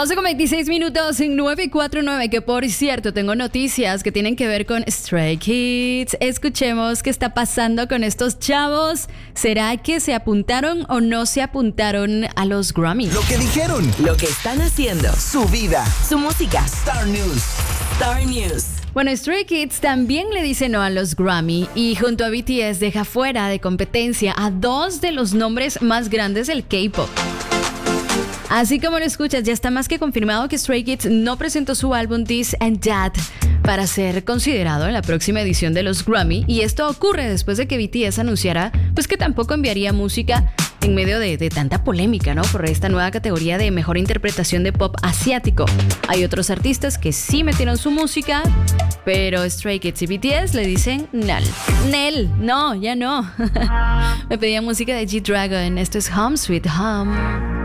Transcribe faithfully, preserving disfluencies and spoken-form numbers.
doce con veintiséis minutos en nueve cuatro nueve, que por cierto tengo noticias que tienen que ver con Stray Kids. Escuchemos qué está pasando con estos chavos. ¿Será que se apuntaron o no se apuntaron a los Grammy? Lo que dijeron, Lo que están haciendo, su vida. su música. Star News. Star News. Bueno, Stray Kids también le dice no a los Grammy y junto a B T S deja fuera de competencia a dos de los nombres más grandes del K-pop. Así como lo escuchas, ya está más que confirmado que Stray Kids no presentó su álbum This and That para ser considerado en la próxima edición de los Grammy, y esto ocurre después de que B T S anunciara pues que tampoco enviaría música en medio de, de tanta polémica, ¿no? Por esta nueva categoría de mejor interpretación de pop asiático. Hay otros artistas que sí metieron su música, pero Stray Kids y B T S le dicen Nel. Nel, no, ya no. Me pedía música de G-Dragon. Esto es Home Sweet Home.